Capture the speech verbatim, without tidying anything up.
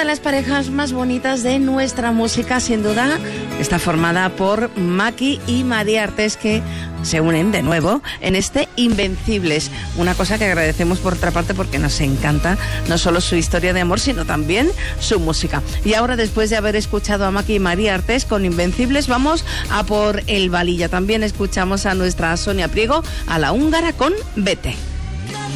las parejas más bonitas de nuestra música, sin duda, está formada por Maki y María Artés, que se unen de nuevo en este Invencibles. Una cosa que agradecemos por otra parte porque nos encanta no solo su historia de amor, sino también su música. Y ahora, después de haber escuchado a Maki y María Artés con Invencibles, vamos a por El Valilla. También escuchamos a nuestra Sonia Priego, a la húngara con Vete.